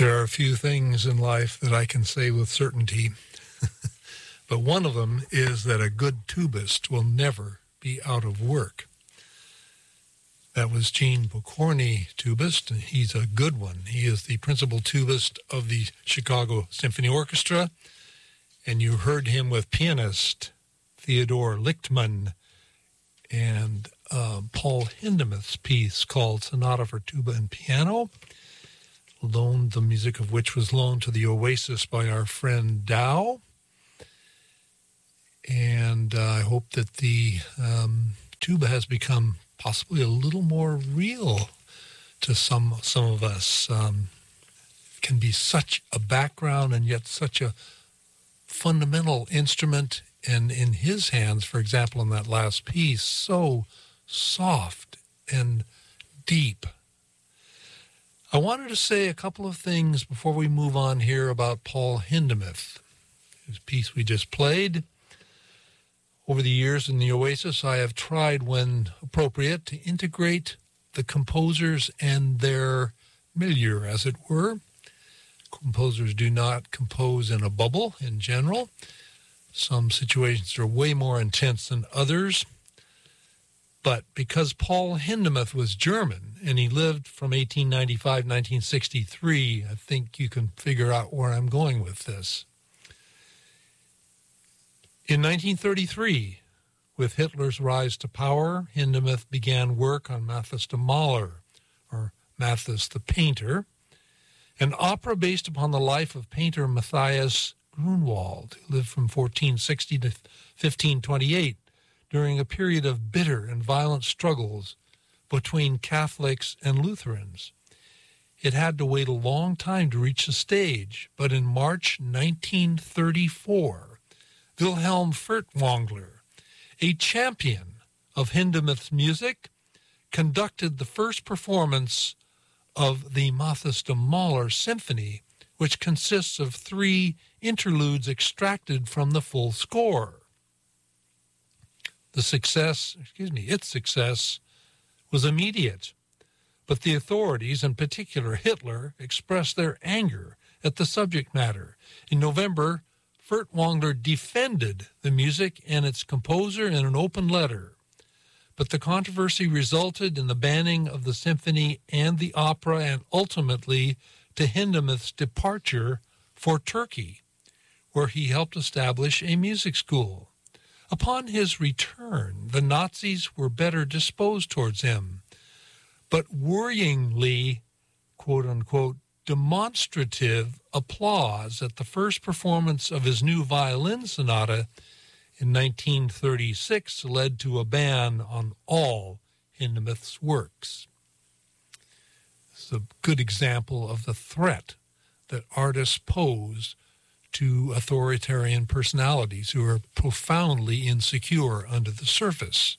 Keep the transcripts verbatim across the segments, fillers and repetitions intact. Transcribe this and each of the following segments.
There are a few things in life that I can say with certainty, but one of them is that a good tubist will never be out of work. That was Gene Pokorny, tubist, and he's a good one. He is the principal tubist of the Chicago Symphony Orchestra, and you heard him with pianist Theodore Lichtman and uh, Paul Hindemith's piece called Sonata for Tuba and Piano, loaned, the music of which was loaned to the Oasis by our friend Dow. And uh, I hope that the um, tuba has become possibly a little more real to some some of us. Um, it can be such a background and yet such a fundamental instrument. And in his hands, for example, in that last piece, so soft and deep. I wanted to say a couple of things before we move on here about Paul Hindemith, whose piece we just played. Over the years in the Oasis, I have tried, when appropriate, to integrate the composers and their milieu, as it were. Composers do not compose in a bubble in general. Some situations are way more intense than others. But because Paul Hindemith was German and he lived from eighteen ninety-five to nineteen sixty-three, I think you can figure out where I'm going with this. In nineteen thirty-three, with Hitler's rise to power, Hindemith began work on Mathis de Mahler, or Mathis the Painter, an opera based upon the life of painter Matthias Grunwald, who lived from fourteen sixty to fifteen twenty-eight during a period of bitter and violent struggles between Catholics and Lutherans. It had to wait a long time to reach the stage, but in March nineteen thirty-four, Wilhelm Furtwängler, a champion of Hindemith's music, conducted the first performance of the Mathis de Mahler Symphony, which consists of three interludes extracted from the full score. The success, excuse me, its success was immediate, but the authorities, in particular Hitler, expressed their anger at the subject matter. In November, Furtwängler defended the music and its composer in an open letter, but the controversy resulted in the banning of the symphony and the opera, and ultimately to Hindemith's departure for Turkey, where he helped establish a music school. Upon his return, the Nazis were better disposed towards him, but worryingly, quote-unquote, demonstrative applause at the first performance of his new violin sonata in nineteen thirty-six led to a ban on all Hindemith's works. This is a good example of the threat that artists pose to authoritarian personalities who are profoundly insecure under the surface.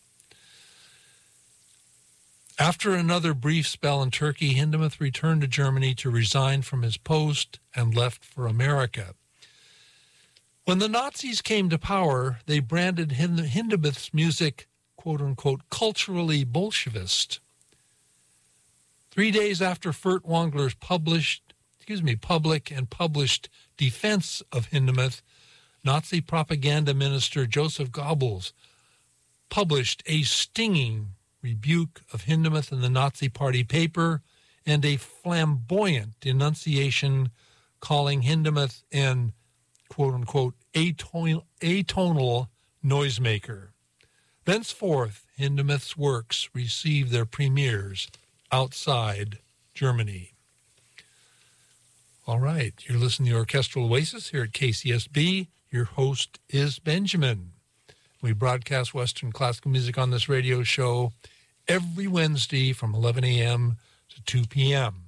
After another brief spell in Turkey, Hindemith returned to Germany to resign from his post and left for America. When the Nazis came to power, they branded Hindemith's music, quote-unquote, culturally Bolshevist. Three days after Furtwängler's published, excuse me, public and published defense of Hindemith, Nazi propaganda minister Joseph Goebbels published a stinging rebuke of Hindemith in the Nazi Party paper and a flamboyant denunciation calling Hindemith an, quote-unquote, atonal, atonal noisemaker. Thenceforth, Hindemith's works received their premieres outside Germany. All right, you're listening to Orchestral Oasis here at K C S B. Your host is Benjamin. We broadcast Western classical music on this radio show every Wednesday from eleven a.m. to two p.m.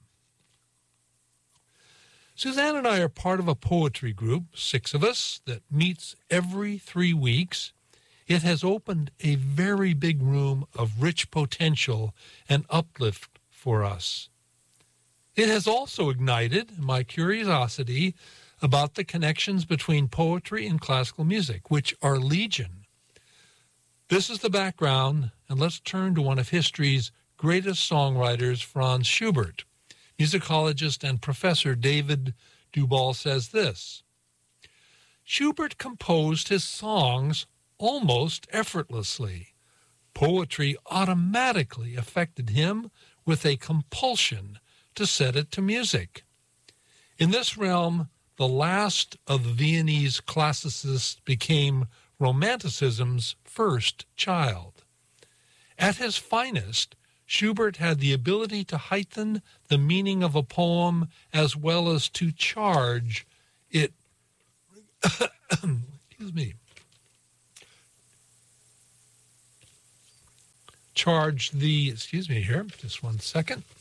Suzanne and I are part of a poetry group, six of us, that meets every three weeks. It has opened a very big room of rich potential and uplift for us. It has also ignited my curiosity about the connections between poetry and classical music, which are legion. This is the background, and let's turn to one of history's greatest songwriters, Franz Schubert. Musicologist and professor David Duvall says this: Schubert composed his songs almost effortlessly. Poetry automatically affected him with a compulsion to set it to music. In this realm, the last of the Viennese classicists became Romanticism's first child. At his finest, Schubert had the ability to heighten the meaning of a poem as well as to charge it, excuse me, charge the, excuse me here, just one second.